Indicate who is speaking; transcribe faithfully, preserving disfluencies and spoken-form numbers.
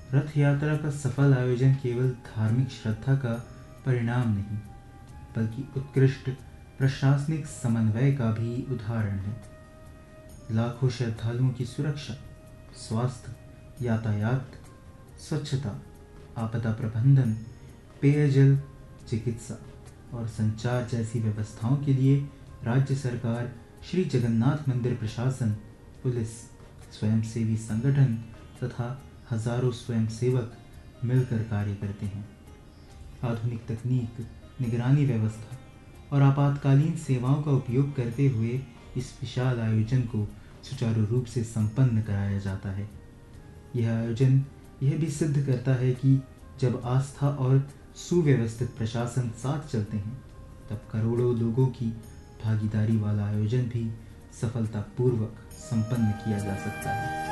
Speaker 1: रथ यात्रा का सफल आयोजन केवल धार्मिक श्रद्धा का परिणाम नहीं, बल्कि उत्कृष्ट प्रशासनिक समन्वय का भी उदाहरण है। लाखों श्रद्धालुओं की सुरक्षा, स्वास्थ्य, यातायात, स्वच्छता, आपदा प्रबंधन, पेयजल, चिकित्सा और संचार जैसी व्यवस्थाओं के लिए राज्य सरकार, श्री जगन्नाथ मंदिर प्रशासन, पुलिस, स्वयंसेवी संगठन तथा हजारों स्वयंसेवक मिलकर कार्य करते हैं। आधुनिक तकनीक, निगरानी व्यवस्था और आपातकालीन सेवाओं का उपयोग करते हुए इस विशाल आयोजन को सुचारू रूप से संपन्न कराया जाता है। यह आयोजन यह भी सिद्ध करता है कि जब आस्था और सुव्यवस्थित प्रशासन साथ चलते हैं, तब करोड़ों लोगों की भागीदारी वाला आयोजन भी सफलतापूर्वक संपन्न किया जा सकता है।